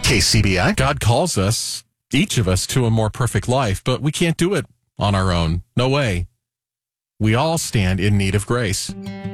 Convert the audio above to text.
KCBI. God calls us, each of us, to a more perfect life, but we can't do it on our own. No way. We all stand in need of grace.